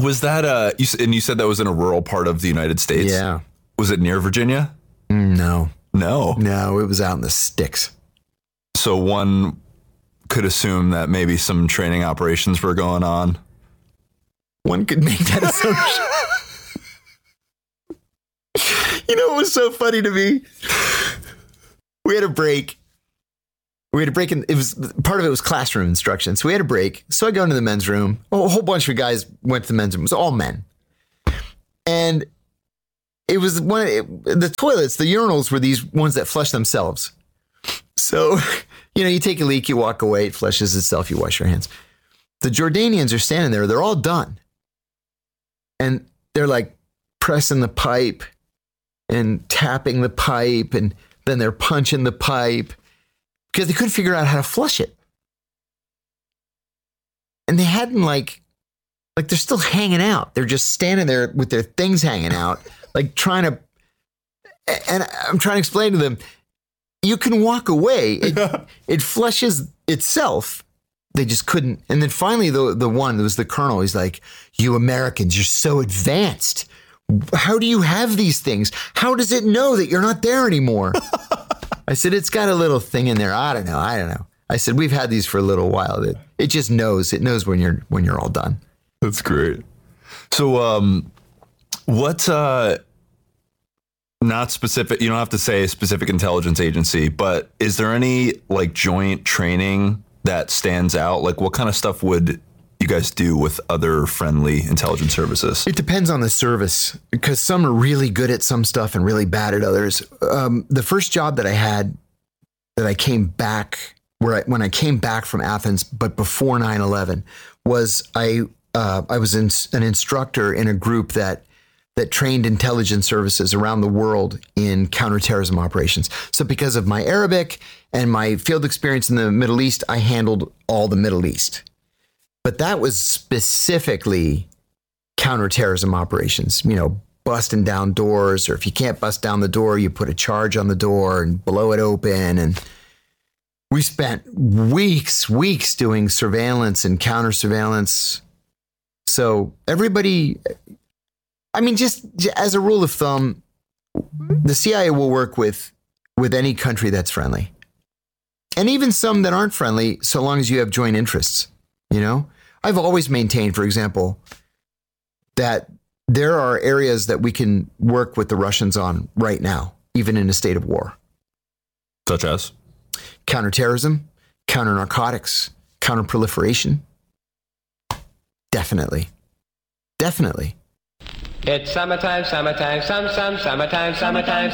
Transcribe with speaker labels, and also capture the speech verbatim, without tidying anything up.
Speaker 1: Was that uh? You, and you said that was in a rural part of the United States.
Speaker 2: Yeah.
Speaker 1: Was it near Virginia?
Speaker 2: No.
Speaker 1: No.
Speaker 2: No, it was out in the sticks.
Speaker 1: So one could assume that maybe some training operations were going on.
Speaker 2: One could make that assumption. You know what was so funny to me? We had a break. We had a break, and it was part of it was classroom instruction. So we had a break. So I go into the men's room. Oh, a whole bunch of guys went to the men's room. It was all men, and it was one. It, the toilets, the urinals were these ones that flush themselves. So, you know, you take a leak, you walk away, it flushes itself, you wash your hands. The Jordanians are standing there. They're all done, and they're like pressing the pipe and tapping the pipe, and then they're punching the pipe because they couldn't figure out how to flush it. And they hadn't like, like they're still hanging out. They're just standing there with their things hanging out, like trying to, and I'm trying to explain to them, you can walk away. It, it flushes itself. They just couldn't. And then finally, the, the one, it was the colonel, he's like, you Americans, you're so advanced. How do you have these things? How does it know that you're not there anymore? I said, it's got a little thing in there. I don't know. I don't know. I said, we've had these for a little while. It, it just knows. It knows when you're when you're all done.
Speaker 1: That's great. So um, what, uh, not specific, you don't have to say a specific intelligence agency, but is there any like joint training that stands out? Like what kind of stuff would you guys do with other friendly intelligence services?
Speaker 2: It depends on the service because some are really good at some stuff and really bad at others. Um, the first job that I had that I came back where I, when I came back from Athens, but before nine eleven was I, uh, I was in, an instructor in a group that that trained intelligence services around the world in counterterrorism operations. So because of my Arabic and my field experience in the Middle East, I handled all the Middle East. But that was specifically counterterrorism operations, you know, busting down doors, or if you can't bust down the door, you put a charge on the door and blow it open. And we spent weeks, weeks doing surveillance and counter surveillance. So everybody, I mean, just as a rule of thumb, the C I A will work with, with any country that's friendly. And even some that aren't friendly, so long as you have joint interests, you know? I've always maintained, for example, that there are areas that we can work with the Russians on right now, even in a state of war.
Speaker 1: Such as?
Speaker 2: Counterterrorism, counter-narcotics, counter-proliferation. Definitely. Definitely.
Speaker 3: It's summertime, summertime, some, some, summertime, summertime,